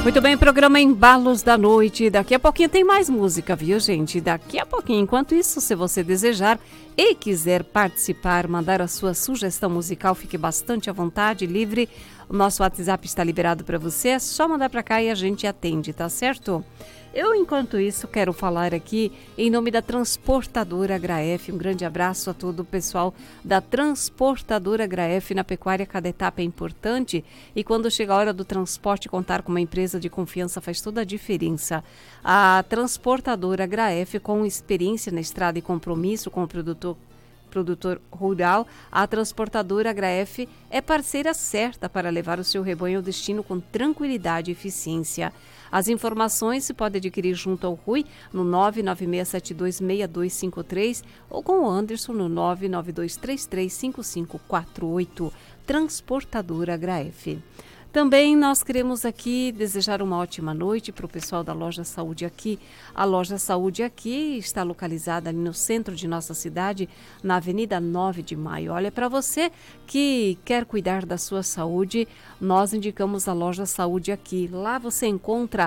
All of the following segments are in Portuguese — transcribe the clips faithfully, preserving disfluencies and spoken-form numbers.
Muito bem, programa Embalos da Noite. Daqui a pouquinho tem mais música, viu, gente? Daqui a pouquinho. Enquanto isso, se você desejar e quiser participar, mandar a sua sugestão musical, fique bastante à vontade, livre. O nosso WhatsApp está liberado para você. É só mandar para cá e a gente atende, tá certo? Eu, enquanto isso, quero falar aqui em nome da Transportadora Graef. Um grande abraço a todo o pessoal da Transportadora Graef. Na pecuária, cada etapa é importante e quando chega a hora do transporte, contar com uma empresa de confiança faz toda a diferença. A Transportadora Graef, com experiência na estrada e compromisso com o produtor produtor rural, a Transportadora Graef é parceira certa para levar o seu rebanho ao destino com tranquilidade e eficiência. As informações se pode adquirir junto ao Rui no nove nove seis sete dois seis dois cinco três ou com o Anderson no nove nove dois três três cinco cinco quatro oito. Transportadora Graef. Também nós queremos aqui desejar uma ótima noite para o pessoal da Loja Saúde Aqui. A Loja Saúde Aqui está localizada ali no centro de nossa cidade, na Avenida nove de Maio. Olha, para você que quer cuidar da sua saúde, nós indicamos a Loja Saúde Aqui. Lá você encontra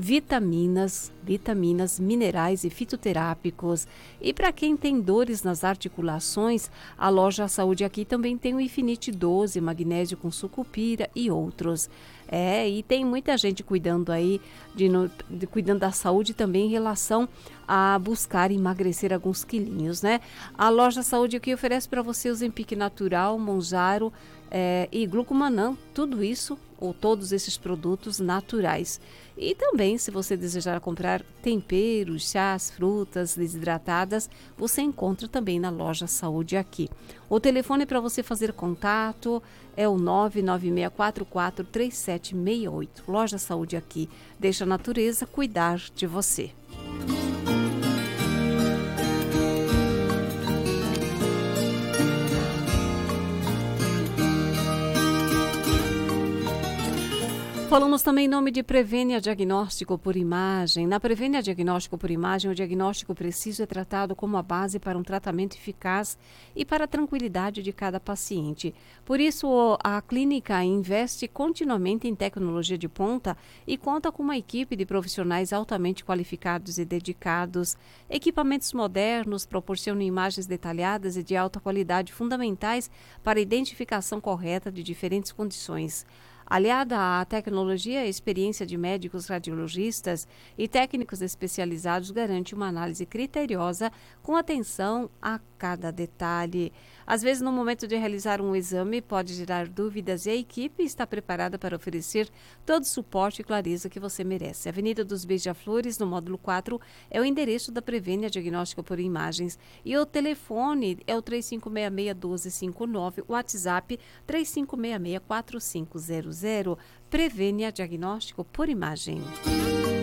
vitaminas, vitaminas, minerais e fitoterápicos. E para quem tem dores nas articulações, a Loja Saúde Aqui também tem o Infinite doze, magnésio com sucupira e outros. É, e tem muita gente cuidando aí, de, de, cuidando da saúde também em relação a buscar emagrecer alguns quilinhos, né? A Loja Saúde Aqui oferece para você o Zempic Natural, Monjaro é, e Glucomanã, tudo isso ou todos esses produtos naturais. E também, se você desejar comprar temperos, chás, frutas desidratadas, você encontra também na Loja Saúde Aqui. O telefone para você fazer contato é o nove nove seis quatro quatro três sete seis oito. Loja Saúde Aqui. Deixa a natureza cuidar de você. Falamos também em nome de Prevenia Diagnóstico por Imagem. Na Prevenia Diagnóstico por Imagem, o diagnóstico preciso é tratado como a base para um tratamento eficaz e para a tranquilidade de cada paciente. Por isso, a clínica investe continuamente em tecnologia de ponta e conta com uma equipe de profissionais altamente qualificados e dedicados. Equipamentos modernos proporcionam imagens detalhadas e de alta qualidade fundamentais para a identificação correta de diferentes condições. Aliada à tecnologia, a experiência de médicos radiologistas e técnicos especializados garante uma análise criteriosa com atenção a cada detalhe. Às vezes, no momento de realizar um exame, pode gerar dúvidas e a equipe está preparada para oferecer todo o suporte e clareza que você merece. Avenida dos Beija-Flores, no módulo quatro, é o endereço da Prevenia Diagnóstico por Imagens e o telefone é o três cinco seis seis um dois cinco nove, o WhatsApp três cinco seis seis quatro cinco zero zero. Prevenia Diagnóstico por Imagem.